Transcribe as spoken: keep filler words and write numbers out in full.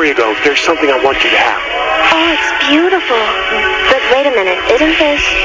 before you go, there's something I want you to have. Oh, it's beautiful. But wait a minute, isn't this